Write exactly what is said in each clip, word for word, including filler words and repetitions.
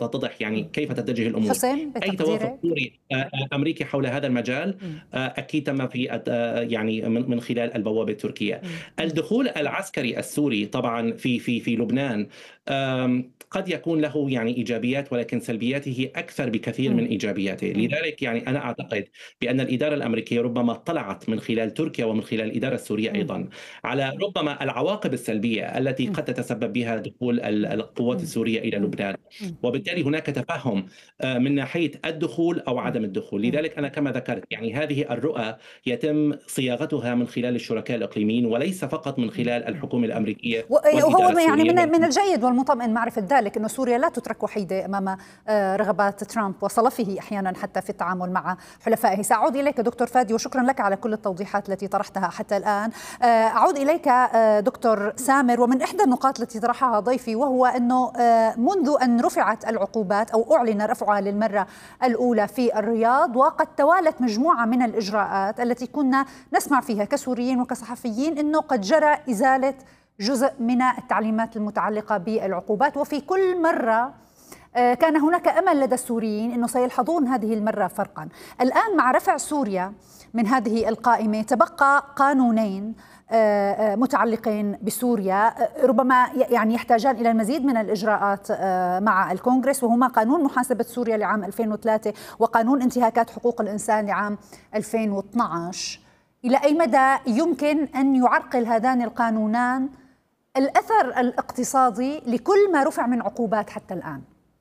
وتتضح يعني كيف تتجه الأمور. حسام أي توافق بتقديرك؟ سوري آآ آآ أمريكي حول هذا المجال إمم. آآ أكيد تم في الت آآ يعني من من خلال البوابة التركية. إمم. إمم. الدخول العسكري السوري طبعًا في في في لبنان آمم قد يكون له يعني إيجابيات، ولكن سلبياته أكثر بكثير من إمم. إيجابياته. إمم. لذلك يعني أنا أعتقد بأن الإدارة الأمريكية ربما اطلعت من خلال تركيا ومن خلال الإدارة السورية إمم. أيضًا على ربما العواقب السلبية التي إمم. قد تتسبب بها دخول ال إمم. القوات إمم. السورية إلى إمم. لبنان، إمم. وبالتالي هناك تفهم آآ من ناحية الدخول أو إمم. عدم الدخول. إمم. لذلك أنا كما ذكرت يعني هذه الرؤى يتم صياغتها من خلال الشركاء الإقليميين وليس فقط من إمم. خلال إمم. الحكومة إمم. الأمريكية وهو والإدارة يعني السورية. من من الجيد والمطمئن معرفة ذلك أنه سوريا لا تترك وحيدة أمام آآ رغبات ترامب وصلفه أحيانًا حتى في التعامل مع حلفائه. سأعود إليك دكتور فادي وشكرًا لك على كل التوضيحات التي طرحتها حتى الآن. آآ أعود إليك آآ دكتور سامر، ومن إحدى النقاط التي طرحها ضيفي وهو أنه آآ منذ أن رفعت العقوبات أو أعلن رفعها للمرة الأولى في الرياض، وقد توالت مجموعة من الإجراءات التي كنا نسمع فيها كسوريين وكصحفيين أنه قد جرى إزالة جزء من التعليمات المتعلقة بالعقوبات، وفي كل مرة كان هناك أمل لدى السوريين أنه سيلحظون هذه المرة فرقا. الآن مع رفع سوريا من هذه القائمة تبقى قانونين متعلقين بسوريا ربما يعني يحتاجان إلى المزيد من الإجراءات مع الكونغرس، وهما قانون محاسبة سوريا لعام ألفين وثلاثة وقانون انتهاكات حقوق الإنسان لعام ألفين واثني عشر. إلى أي مدى يمكن أن يعرقل هذان القانونان الأثر الاقتصادي لكل ما رفع من عقوبات حتى الآن؟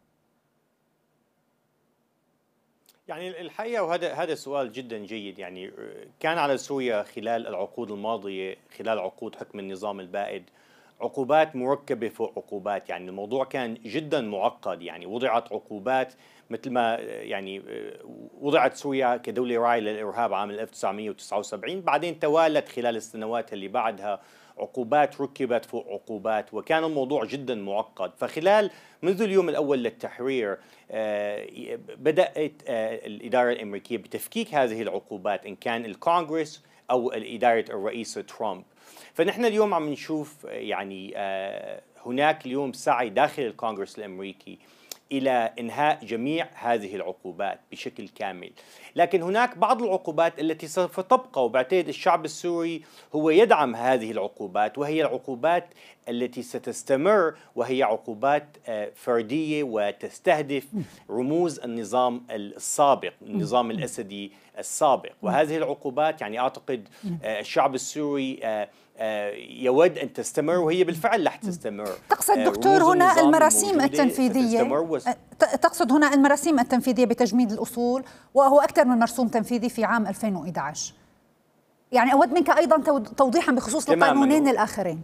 يعني الحقيقة وهذا هذا سؤال جدا جيد. يعني كان على سوريا خلال العقود الماضية، خلال عقود حكم النظام البائد، عقوبات مركبة فوق عقوبات. يعني الموضوع كان جدا معقد. يعني وضعت عقوبات مثل ما يعني وضعت سوريا كدولة راعية للإرهاب عام ألف وتسعمئة وتسعة وسبعين، بعدين توالت خلال السنوات اللي بعدها عقوبات ركبت فوق عقوبات، وكان الموضوع جدا معقد. فخلال منذ اليوم الأول للتحرير بدأت الإدارة الأمريكية بتفكيك هذه العقوبات، إن كان الكونغرس أو إدارة الرئيس ترامب. فنحن اليوم عم نشوف يعني هناك اليوم سعي داخل الكونغرس الأمريكي إلى إنهاء جميع هذه العقوبات بشكل كامل. لكن هناك بعض العقوبات التي سوف تبقى، وبعتقد الشعب السوري هو يدعم هذه العقوبات، وهي العقوبات التي ستستمر، وهي عقوبات فردية وتستهدف رموز النظام السابق، النظام الأسدي السابق. وهذه العقوبات يعني أعتقد الشعب السوري يود أن تستمر، وهي بالفعل رح تستمر. تقصد دكتور هنا المراسيم التنفيذية، تقصد هنا المراسيم التنفيذية بتجميد الأصول، وهو أكثر من مرسوم تنفيذي في عام ألفين وإحدى عشر. يعني أود منك أيضا توضيحا بخصوص القانونين الآخرين.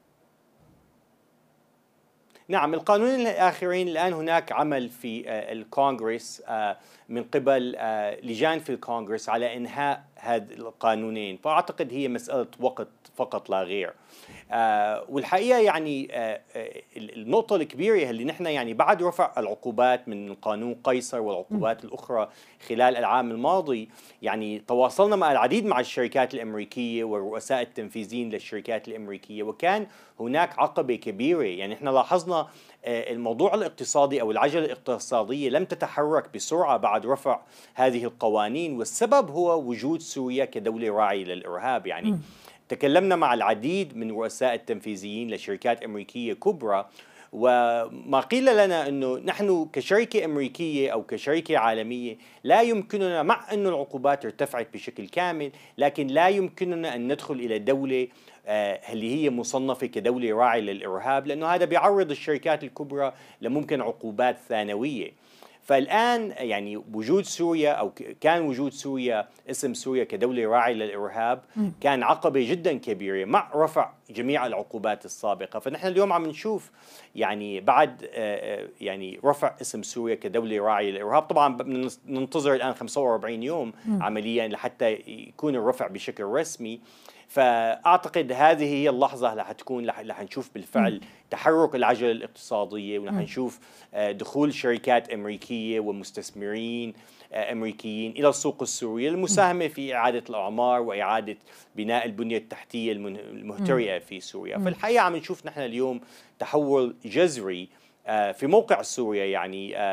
نعم، القانونين الآخرين الآن هناك عمل في الكونغرس من قبل لجان في الكونغرس على إنهاء هذه القانونين، فأعتقد هي مسألة وقت فقط لا غير. آه والحقيقة يعني آه النقطة الكبيرة اللي نحن يعني بعد رفع العقوبات من قانون قيصر والعقوبات الأخرى خلال العام الماضي، يعني تواصلنا مع العديد مع الشركات الأمريكية والرؤساء التنفيذيين للشركات الأمريكية، وكان هناك عقبة كبيرة. يعني نحن لاحظنا الموضوع الاقتصادي أو العجلة الاقتصادية لم تتحرك بسرعة بعد رفع هذه القوانين، والسبب هو وجود سوريا كدولة راعية للإرهاب. يعني م. تكلمنا مع العديد من رؤساء التنفيذيين لشركات أمريكية كبرى، وما قيل لنا أنه نحن كشركة أمريكية أو كشركة عالمية لا يمكننا، مع أن العقوبات ارتفعت بشكل كامل، لكن لا يمكننا أن ندخل إلى دولة اللي هي مصنفة كدولة راعية للإرهاب، لأنه هذا بيعرض الشركات الكبرى لممكن عقوبات ثانوية. فالآن يعني وجود سوريا أو كان وجود سوريا، اسم سوريا كدولة راعية للإرهاب كان عقبة جدا كبيرة مع رفع جميع العقوبات السابقة. فنحن اليوم عم نشوف يعني بعد يعني رفع اسم سوريا كدولة راعية للإرهاب، طبعا ننتظر الآن خمسة وأربعين يوم عمليا لحتى يكون الرفع بشكل رسمي. فأعتقد هذه هي اللحظة اللي حتكون رح نشوف بالفعل تحرك العجلة الاقتصادية، ورح نشوف دخول شركات أمريكية ومستثمرين أمريكيين إلى السوق السورية للمساهمة في إعادة الأعمار وإعادة بناء البنية التحتية المهترئة في سوريا. فالحقيقة عم نشوف نحن اليوم تحول جذري في موقع سوريا. يعني